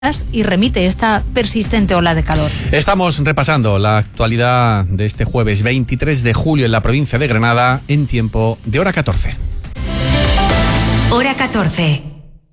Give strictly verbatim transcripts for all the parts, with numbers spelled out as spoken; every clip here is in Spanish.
y remite esta persistente ola de calor. Estamos repasando la actualidad de este jueves veintitrés de julio en la provincia de Granada en tiempo de hora catorce. Hora catorce.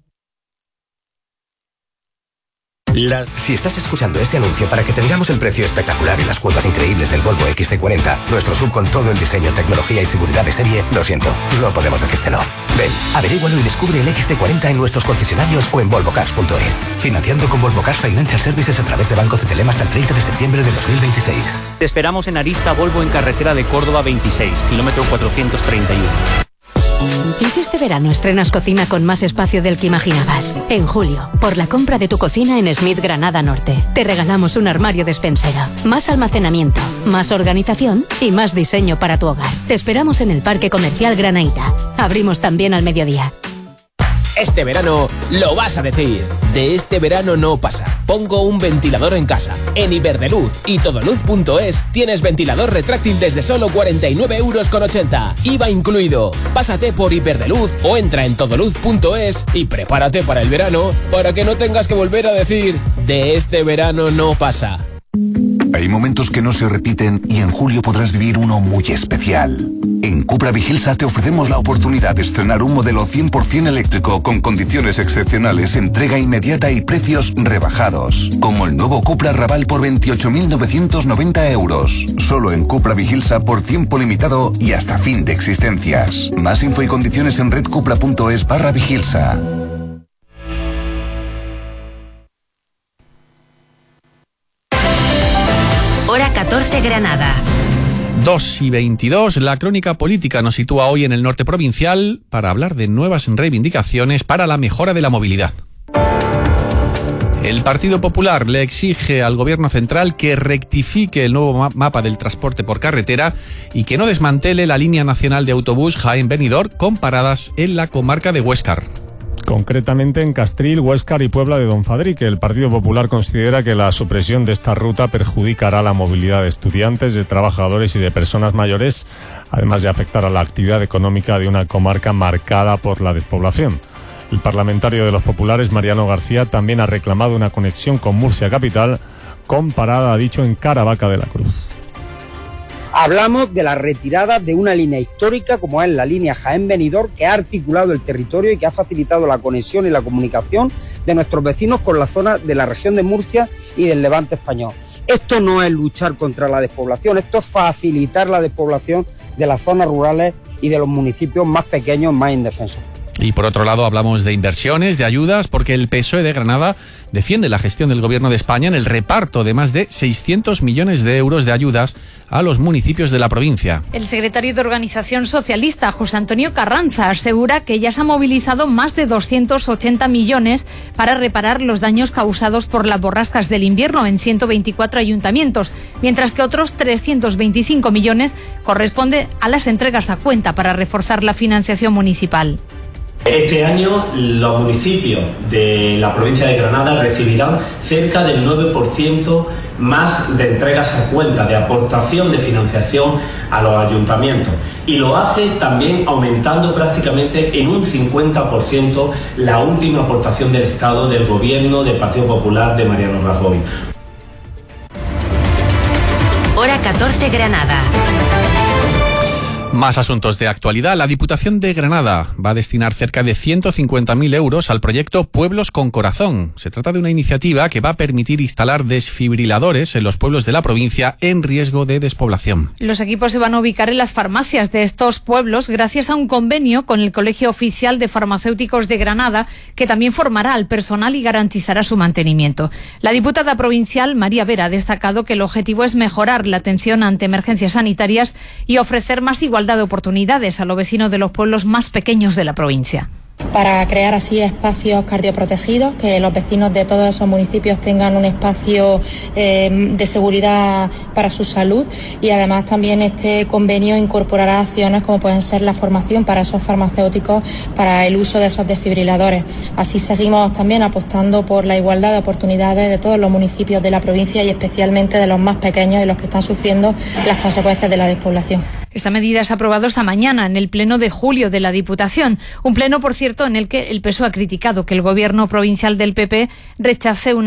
Las... Si estás escuchando este anuncio para que te digamos el precio espectacular y las cuotas increíbles del Volvo equis ce cuarenta, nuestro sub con todo el diseño, tecnología y seguridad de serie, lo siento, no podemos decírtelo. Ven, averígualo y descubre el equis ce cuarenta en nuestros concesionarios o en volvo cars punto es. Financiando con Volvo Cars Financial Services a través de Banco Cetelem hasta el treinta de septiembre de dos mil veintiséis. Te esperamos en Arista Volvo en carretera de Córdoba veintiséis, kilómetro cuatrocientos treinta y uno. ¿Y si este verano estrenas cocina con más espacio del que imaginabas? En julio, por la compra de tu cocina en Smith Granada Norte, te regalamos un armario despensero, más almacenamiento, más organización y más diseño para tu hogar. Te esperamos en el Parque Comercial Granaíta. Abrimos también al mediodía. Este verano lo vas a decir. De este verano no pasa. Pongo un ventilador en casa. En Iberdrola y todoluz punto es tienes ventilador retráctil desde solo cuarenta y nueve euros con ochenta. I V A incluido. Pásate por Iberdrola o entra en todoluz punto es y prepárate para el verano para que no tengas que volver a decir de este verano no pasa. Hay momentos que no se repiten y en julio podrás vivir uno muy especial. En Cupra Vigilsa te ofrecemos la oportunidad de estrenar un modelo cien por ciento eléctrico con condiciones excepcionales, entrega inmediata y precios rebajados. Como el nuevo Cupra Raval por veintiocho mil novecientos noventa euros. Solo en Cupra Vigilsa por tiempo limitado y hasta fin de existencias. Más info y condiciones en redcupra punto es barra Vigilsa. Hora catorce Granada. dos y veintidós, la crónica política nos sitúa hoy en el norte provincial para hablar de nuevas reivindicaciones para la mejora de la movilidad. El Partido Popular le exige al Gobierno central que rectifique el nuevo ma- mapa del transporte por carretera y que no desmantele la línea nacional de autobús Jaén-Benidorm con paradas en la comarca de Huéscar. Concretamente en Castril, Huéscar y Puebla de Don Fadrique. El Partido Popular considera que la supresión de esta ruta perjudicará la movilidad de estudiantes, de trabajadores y de personas mayores, además de afectar a la actividad económica de una comarca marcada por la despoblación. El parlamentario de los populares, Mariano García, también ha reclamado una conexión con Murcia capital, con parada, ha dicho, en Caravaca de la Cruz. Hablamos de la retirada de una línea histórica como es la línea Jaén-Benidorm, que ha articulado el territorio y que ha facilitado la conexión y la comunicación de nuestros vecinos con la zona de la región de Murcia y del Levante español. Esto no es luchar contra la despoblación, esto es facilitar la despoblación de las zonas rurales y de los municipios más pequeños, más indefensos. Y por otro lado hablamos de inversiones, de ayudas, porque el P S O E de Granada defiende la gestión del Gobierno de España en el reparto de más de seiscientos millones de euros de ayudas a los municipios de la provincia. El secretario de Organización Socialista, José Antonio Carranza, asegura que ya se han movilizado más de doscientos ochenta millones para reparar los daños causados por las borrascas del invierno en ciento veinticuatro ayuntamientos, mientras que otros trescientos veinticinco millones corresponde a las entregas a cuenta para reforzar la financiación municipal. Este año los municipios de la provincia de Granada recibirán cerca del nueve por ciento más de entregas a cuenta, de aportación de financiación a los ayuntamientos. Y lo hace también aumentando prácticamente en un cincuenta por ciento la última aportación del Estado del Gobierno del Partido Popular de Mariano Rajoy. Hora catorce Granada. Más asuntos de actualidad. La Diputación de Granada va a destinar cerca de ciento cincuenta mil euros al proyecto Pueblos con Corazón. Se trata de una iniciativa que va a permitir instalar desfibriladores en los pueblos de la provincia en riesgo de despoblación. Los equipos se van a ubicar en las farmacias de estos pueblos gracias a un convenio con el Colegio Oficial de Farmacéuticos de Granada, que también formará al personal y garantizará su mantenimiento. La diputada provincial, María Vera, ha destacado que el objetivo es mejorar la atención ante emergencias sanitarias y ofrecer más igualdad de oportunidades a los vecinos de los pueblos más pequeños de la provincia. Para crear así espacios cardioprotegidos, que los vecinos de todos esos municipios tengan un espacio eh, de seguridad para su salud, y además también este convenio incorporará acciones como pueden ser la formación para esos farmacéuticos para el uso de esos desfibriladores. Así seguimos también apostando por la igualdad de oportunidades de todos los municipios de la provincia y especialmente de los más pequeños y los que están sufriendo las consecuencias de la despoblación. Esta medida se ha aprobado esta mañana en el pleno de julio de la Diputación. Un pleno, por cierto, en el que el P S O E ha criticado que el gobierno provincial del P P rechace una